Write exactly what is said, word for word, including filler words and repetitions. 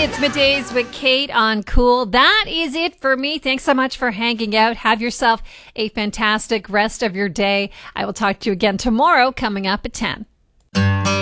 It's Middays with Kate on Cool. That is it for me. Thanks so much for hanging out. Have yourself a fantastic rest of your day. I will talk to you again tomorrow coming up at ten.